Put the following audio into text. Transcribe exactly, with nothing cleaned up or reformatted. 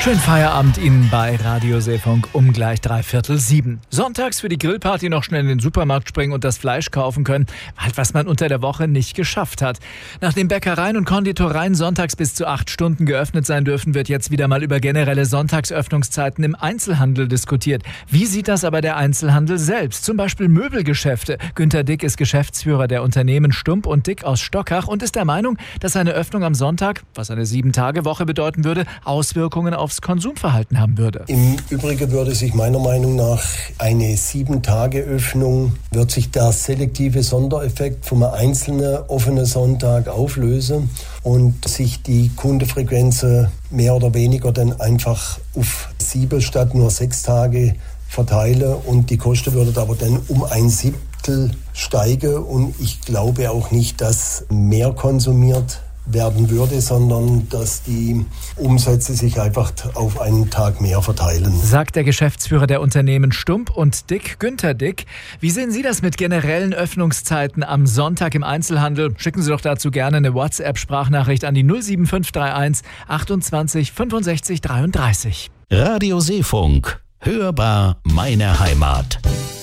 Schönen Feierabend Ihnen bei Radio Seefunk um gleich dreiviertel sieben. Sonntags für die Grillparty noch schnell in den Supermarkt springen und das Fleisch kaufen können, halt was man unter der Woche nicht geschafft hat. Nachdem Bäckereien und Konditoreien sonntags bis zu acht Stunden geöffnet sein dürfen, wird jetzt wieder mal über generelle Sonntagsöffnungszeiten im Einzelhandel diskutiert. Wie sieht das aber der Einzelhandel selbst? Zum Beispiel Möbelgeschäfte. Günter Dick ist Geschäftsführer der Unternehmen Stump und Dick aus Stockach und ist der Meinung, dass eine Öffnung am Sonntag, was eine Sieben-Tage-Woche bedeuten würde, Auswirkungen aufs Konsumverhalten haben würde. Im Übrigen würde sich meiner Meinung nach eine Sieben-Tage-Öffnung, wird sich der selektive Sondereffekt vom einzelnen offenen Sonntag auflösen und sich die Kundenfrequenzen mehr oder weniger dann einfach auf sieben statt nur sechs Tage verteilen und die Kosten würden aber dann um ein Siebtel steigen und ich glaube auch nicht, dass mehr konsumiert werden würde, sondern dass die Umsätze sich einfach auf einen Tag mehr verteilen. Sagt der Geschäftsführer der Unternehmen Stump und Dick, Günter Dick. Wie sehen Sie das mit generellen Öffnungszeiten am Sonntag im Einzelhandel? Schicken Sie doch dazu gerne eine WhatsApp-Sprachnachricht an die null sieben fünf drei eins achtundzwanzig fünfundsechzig dreiunddreißig. Radio Seefunk. Hörbar meine Heimat.